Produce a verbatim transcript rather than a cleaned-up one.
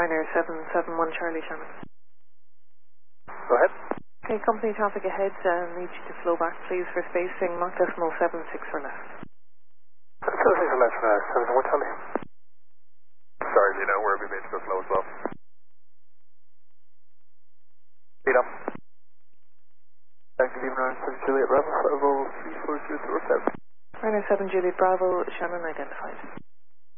Ryanair seven seven one Charlie Shannon. Go ahead. Okay, company traffic ahead, uh, need you to flow back please for spacing, Mach decimal seven six for left. seven six for left, uh, seven one Charlie. Sorry, you know, where we made to go slow as well. Speed up. Thank you, Ryanair seven Juliet Bravo, Bravo three four zero zero seven. Ryanair seven Juliet Bravo, Shannon identified.